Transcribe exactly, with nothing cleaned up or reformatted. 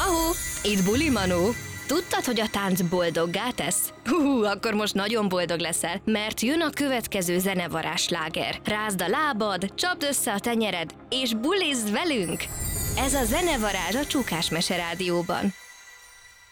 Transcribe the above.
Ahó, itt Buli Manó. Tudtad, hogy a tánc boldoggá tesz? Hú, akkor most nagyon boldog leszel, mert jön a következő zenevarázs sláger. Rázd a lábad, csapd össze a tenyered, és bulizz velünk! Ez a zenevarázs a Csukás Mese Rádióban.